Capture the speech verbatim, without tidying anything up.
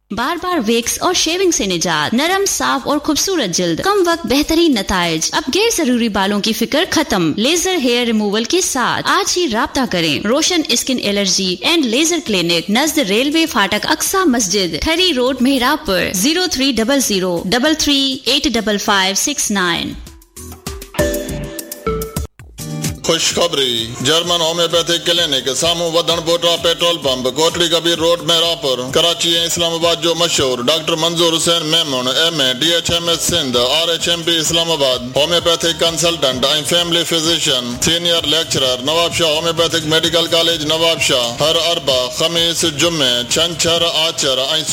बार बार wax और shaving से निजात, नरम, साफ और खूबसूरत जिल्द, कम वक्त बेहतरीन नताइज। अब गैर जरूरी बालों की फिक्र खत्म लेजर हेयर रिमूवल के साथ। आज ही राब्ता करें रोशन skin allergy and laser clinic, Najd railway फाटक, अक्सा मस्जिद, ठरी road, Mehrabpur. Zero three double zero double three eight double five six nine. खुशखबरी, जर्मन होम्योपैथिक क्लिनिक, सामू वधन बोटा petrol pump, Kotri Kabir road, Mehrabpur, Karachi ऐं इस्लामाबाद जो मशहूर डॉक्टर मंजूर Hussain Memon, M A, D H M S Sindh, R H M P Islamabad, homeopathic consultant ऐं family physician, senior lecturer, Nawabshah homeopathic medical college Nawabshah. हर अरबा, खमीस, जुम्मे, छंछर, आचर ऐं